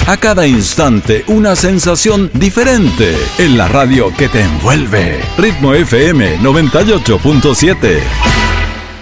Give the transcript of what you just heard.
A cada instante una sensación diferente en la radio que te envuelve. Ritmo FM 98.7.